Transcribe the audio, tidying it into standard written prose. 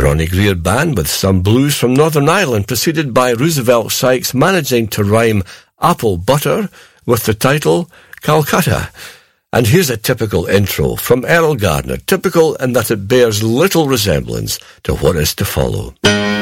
Ronnie Greer Band with some blues from Northern Ireland, preceded by Roosevelt Sykes managing to rhyme apple butter with the title Calcutta. And here's a typical intro from Errol Garner, typical in that it bears little resemblance to what is to follow.